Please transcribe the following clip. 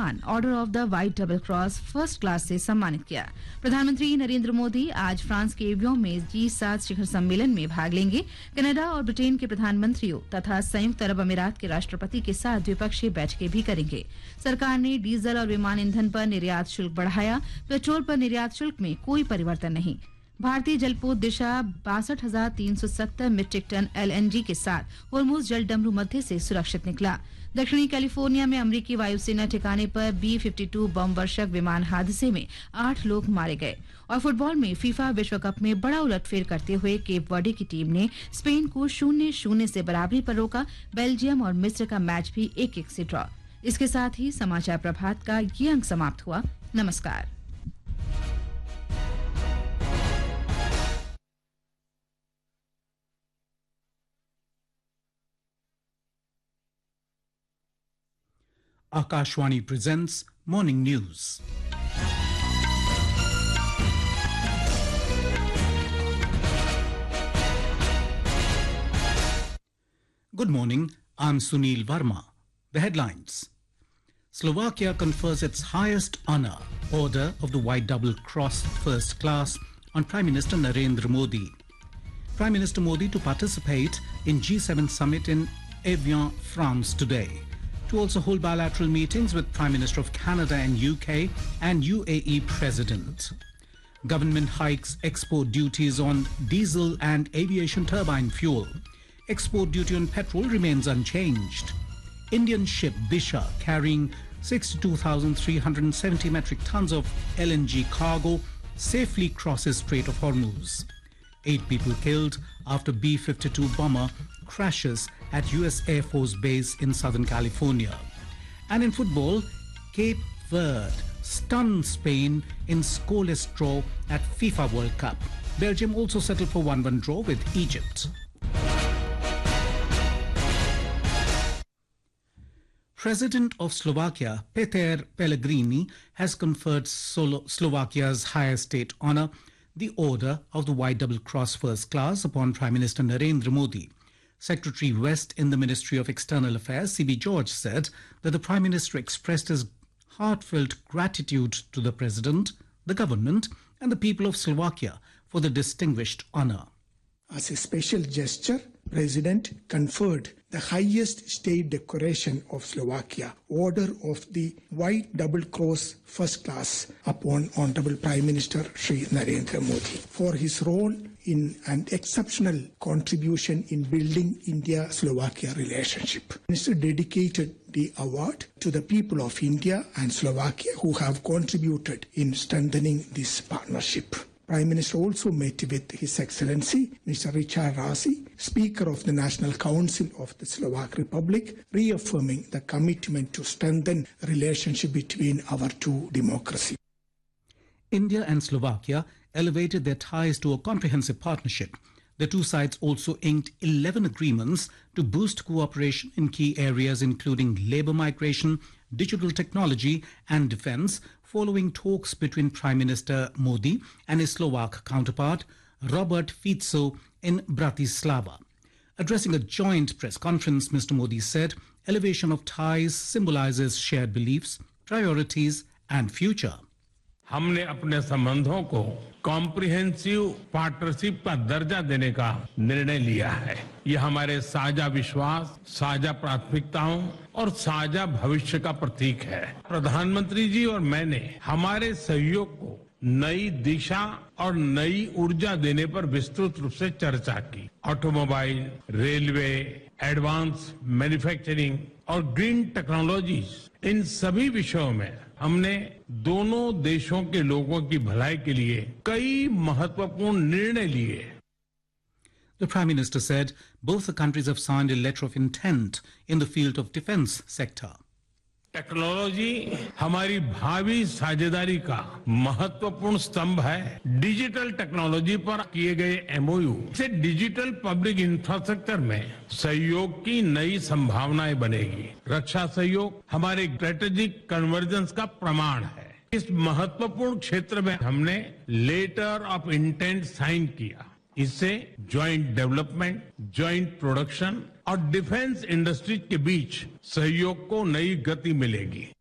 विमान order of the white double cross first class से सम्मानित किया। प्रधानमंत्री नरेंद्र मोदी आज फ्रांस के एवियन में G7 शिखर सम्मेलन में भाग लेंगे। कनाडा और ब्रिटेन के प्रधानमंत्रियों तथा संयुक्त अरब अमीरात के राष्ट्रपति के साथ द्विपक्षीय बैठकें भी करेंगे। सरकार ने डीजल और विमान ईंधन पर निर्यात शुल्क बढ़ाया। पेट्रोल पर निर्यात शुल्क में कोई परिवर्तन नहीं। भारतीय जलपोत दिशा 62,370 मीट्रिक टन LNG के साथ होर्मुज जल डमरू मध्य से सुरक्षित निकला। दक्षिणी कैलिफोर्निया में अमेरिकी वायुसेना ठिकाने पर B-52 बम वर्षक विमान हादसे में 8 लोग मारे गए। और फुटबॉल में फीफा विश्व कप में बड़ा उलटफेर करते हुए केप वर्डे की टीम ने स्पेन को 0-0 से बराबरी पर रोका। बेल्जियम और मिस्र का मैच भी 1-1 से ड्रॉ। इसके साथ ही समाचार प्रभात का ये अंक समाप्त हुआ। नमस्कार। Akashwani presents Morning News. Good morning, I'm Sunil Verma. The headlines. Slovakia confers its highest honor, Order of the White Double Cross First Class, on Prime Minister Narendra Modi. Prime Minister Modi to participate in G7 summit in Evian, France today. To also hold bilateral meetings with Prime Minister of Canada and UK and UAE President. Government hikes export duties on diesel and aviation turbine fuel. Export duty on petrol remains unchanged. Indian ship Disha carrying 62,370 metric tons of LNG cargo safely crosses Strait of Hormuz. 8 people killed after B-52 bomber crashes at US Air Force Base in Southern California. And in football, Cape Verde stunned Spain in scoreless draw at FIFA World Cup. Belgium also settled for 1-1 draw with Egypt. President of Slovakia, Peter Pellegrini, has conferred Slovakia's highest state honor, the Order of the White Double Cross First Class, upon Prime Minister Narendra Modi. Secretary West in the Ministry of External Affairs, C.B. George, said that the Prime Minister expressed his heartfelt gratitude to the President, the government and the people of Slovakia for the distinguished honor. As a special gesture, President conferred the highest state decoration of Slovakia, Order of the White Double Cross First Class, upon Honorable Prime Minister Shri Narendra Modi for his role in an exceptional contribution in building India-Slovakia relationship. The Minister dedicated the award to the people of India and Slovakia who have contributed in strengthening this partnership. Prime Minister also met with His Excellency Mr. Richard Rasi, Speaker of the National Council of the Slovak Republic, reaffirming the commitment to strengthen relationship between our two democracies. India and Slovakia elevated their ties to a comprehensive partnership. The two sides also inked 11 agreements to boost cooperation in key areas including labour migration, digital technology and defence, following talks between Prime Minister Modi and his Slovak counterpart, Robert Fico, in Bratislava. Addressing a joint press conference, Mr. Modi said, elevation of ties symbolises shared beliefs, priorities and future. हमने अपने संबंधों को comprehensive partnership का दर्जा देने का निर्णय लिया है। यह हमारे साझा विश्वास, साझा प्राथमिकताओं और साझा भविष्य का प्रतीक है। प्रधानमंत्री जी और मैंने हमारे सहयोग को नई दिशा और नई ऊर्जा देने पर विस्तृत रूप से चर्चा की। ऑटोमोबाइल, रेलवे, एडवांस मैन्युफैक्चरिंग और ग्रीन टेक्नोलॉजीज, इन सभी विषयों में हमने दोनों देशों के लोगों की भलाई के लिए कई महत्वपूर्ण निर्णय लिए। The Prime Minister said both the countries have signed a letter of intent in the field of defence sector. Technology हमारी भावी साझेदारी का महत्वपूर्ण स्तंभ है। डिजिटल टेक्नोलॉजी पर किए गए MOU से डिजिटल पब्लिक इंफ्रास्ट्रक्चर में सहयोग की नई संभावनाएं बनेगी। रक्षा सहयोग हमारे स्ट्रेटेजिक कन्वर्जेंस का प्रमाण है। इस महत्वपूर्ण क्षेत्र में हमने लेटर ऑफ इंटेंट साइन किया। इससे ज्वाइंट डेवलपमेंट, ज्वाइंट प्रोडक्शन और डिफेंस इंडस्ट्रीज के बीच सहयोग को नई गति मिलेगी।